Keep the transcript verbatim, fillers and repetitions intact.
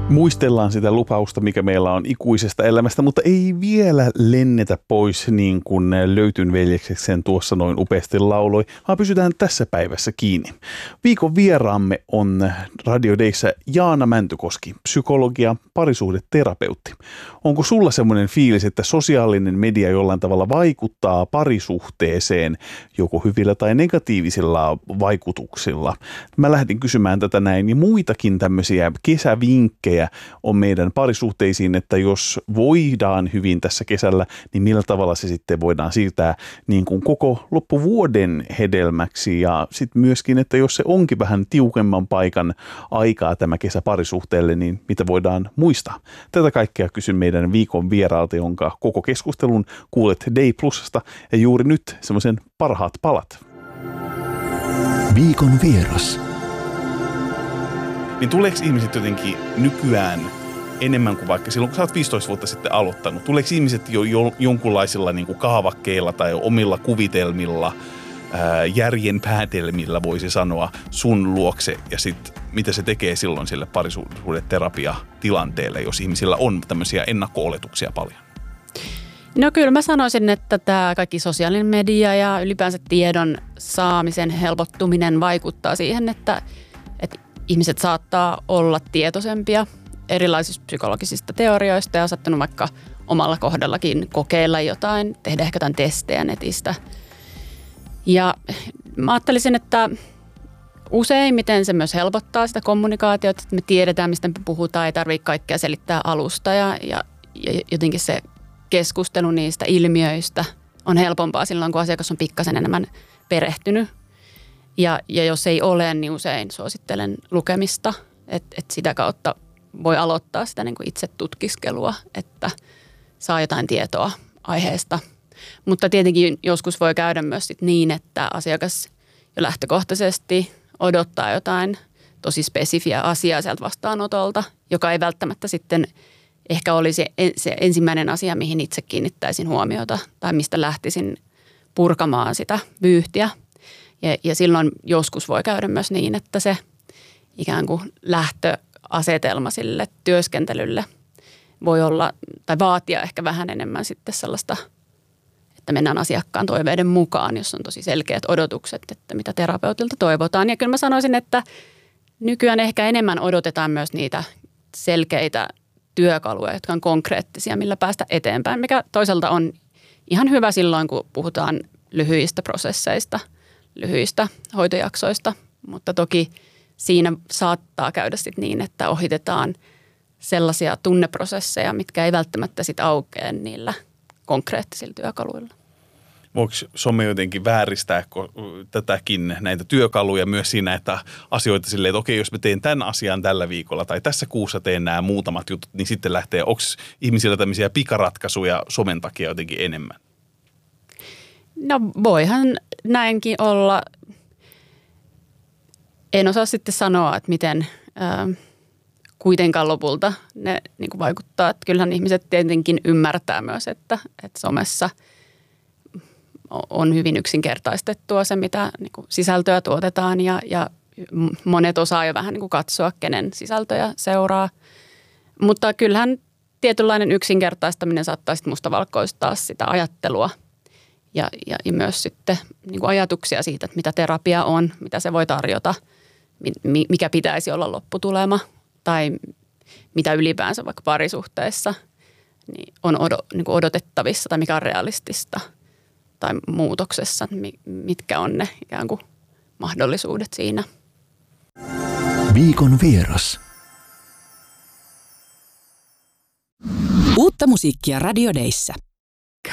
Muistellaan sitä lupausta, mikä meillä on ikuisesta elämästä, mutta ei vielä lennetä pois niin kuin Löytyn veljekseksi sen tuossa noin upeasti lauloi, vaan pysytään tässä päivässä kiinni. Viikon vieraamme on Radio Dayssä Jaana Mäntykoski, psykologia, parisuhdeterapeutti. Onko sulla semmoinen fiilis, että sosiaalinen media jollain tavalla vaikuttaa parisuhteeseen joko hyvillä tai negatiivisilla vaikutuksilla? Mä lähdin kysymään tätä näin, ja muitakin tämmöisiä kesävinkkejä on meidän parisuhteisiin, että jos voidaan hyvin tässä kesällä, niin millä tavalla se sitten voidaan siirtää niin kuin koko loppuvuoden hedelmäksi, ja sitten myöskin, että jos se onkin vähän tiukemman paikan aikaa tämä kesä parisuhteelle, niin mitä voidaan muistaa. Tätä kaikkea kysyn meidän viikon vieraalta, jonka koko keskustelun kuulet Day Plusasta, ja juuri nyt semmoisen parhaat palat. Viikon vieras. Niin tuleeko ihmiset jotenkin nykyään enemmän kuin vaikka silloin, kun sä oot viisitoista vuotta sitten aloittanut? Tuleeko ihmiset jo, jo jonkunlaisilla niin kuin kaavakkeilla tai omilla kuvitelmilla, ää, järjen päätelmillä voisi sanoa sun luokse, ja sitten mitä se tekee silloin sille parisuhdeterapiatilanteelle, jos ihmisillä on tämmöisiä ennakko-oletuksia paljon? No kyllä mä sanoisin, että tämä kaikki sosiaalinen media ja ylipäänsä tiedon saamisen helpottuminen vaikuttaa siihen, että, että ihmiset saattaa olla tietoisempia erilaisista psykologisista teorioista ja on sattunut vaikka omalla kohdallakin kokeilla jotain, tehdä ehkä jotain testejä netistä. Ja mä ajattelisin, että useimmiten se myös helpottaa sitä kommunikaatiota, että me tiedetään, mistä me puhutaan, ei tarvitse kaikkea selittää alusta ja, ja, ja jotenkin se keskustelu niistä ilmiöistä on helpompaa silloin, kun asiakas on pikkasen enemmän perehtynyt. Ja, ja jos ei ole, niin usein suosittelen lukemista, että et sitä kautta voi aloittaa sitä niin kuin itse tutkiskelua, että saa jotain tietoa aiheesta. Mutta tietenkin joskus voi käydä myös sit niin, että asiakas jo lähtökohtaisesti odottaa jotain tosi spesifiä asiaa sieltä vastaanotolta, joka ei välttämättä sitten ehkä olisi se ensimmäinen asia, mihin itse kiinnittäisin huomiota tai mistä lähtisin purkamaan sitä vyyhtiä. Ja, ja silloin joskus voi käydä myös niin, että se ikään kuin lähtöasetelma sille työskentelylle voi olla tai vaatia ehkä vähän enemmän sitten sellaista, että mennään asiakkaan toiveiden mukaan, jos on tosi selkeät odotukset, että mitä terapeutilta toivotaan. Ja kyllä mä sanoisin, että nykyään ehkä enemmän odotetaan myös niitä selkeitä työkaluja, jotka on konkreettisia, millä päästä eteenpäin, mikä toisaalta on ihan hyvä silloin, kun puhutaan lyhyistä prosesseista, lyhyistä hoitojaksoista, mutta toki siinä saattaa käydä sitten niin, että ohitetaan sellaisia tunneprosesseja, mitkä ei välttämättä sitten aukea niillä konkreettisilla työkaluilla. Voiko some jotenkin vääristää tätäkin, näitä työkaluja myös siinä, että asioita silleen, että okei, jos mä teen tämän asian tällä viikolla tai tässä kuussa teen nämä muutamat jutut, niin sitten lähtee, onko ihmisillä tämmöisiä pikaratkaisuja somen takia jotenkin enemmän? No voihan näinkin olla. En osaa sitten sanoa, että miten äh, kuitenkaan lopulta ne niin kuin vaikuttaa. Että kyllähän ihmiset tietenkin ymmärtää myös, että, että somessa on hyvin yksinkertaistettua se, mitä niin kuin sisältöä tuotetaan ja, ja monet osaa jo vähän niin kuin katsoa, kenen sisältöjä seuraa. Mutta kyllähän tietynlainen yksinkertaistaminen saattaa sitten mustavalkoistaa sitä ajattelua ja, ja, ja myös sitten niin kuin ajatuksia siitä, että mitä terapia on, mitä se voi tarjota, mikä pitäisi olla lopputulema tai mitä ylipäänsä vaikka parisuhteessa niin on niin kuin odotettavissa tai mikä on realistista tai muutoksessa, mitkä on ne ikään kuin mahdollisuudet siinä. Viikon vieras. Uutta musiikkia Radio Dayssä.